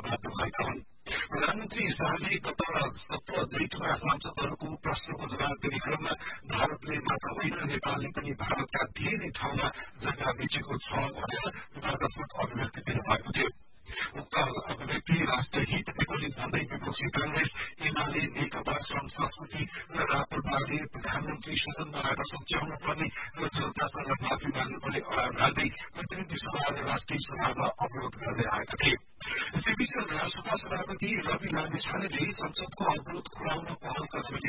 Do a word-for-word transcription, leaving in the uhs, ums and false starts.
बाध्य भएका हुन्। प्रधानमन्त्री शाहले गत सत्र जेठमा सांसदहरूको प्रश्नको जवाब दिने क्रममा भारतले मात्र होइन नेपालले पनि भारतका धेरै ठाउँमा जग्गा बेचेको छ भनेर विवादास्पद अभिव्यक्ति दिनुभएको थियो। उक्त अभिव्यक्ति राष्ट्रहित विपरीत भन्दै विपक्षी कांग्रेस, एमाले, नेकपा श्रम संस्कृति र राप्रपाले प्रधानमन्त्री सदनमा आएर सच्याउनु पर्ने र जनतासँग माफी माग्नुपर्ने अडान राख्दै प्रतिनिधि सभा र राष्ट्रिय सभामा अवरोध गर्दै आएका थिए। यसैबीच राष्ट्रसभा सभापति रवि लामिछानेले संसदको अवरोध खुलाउन पहल गरिएको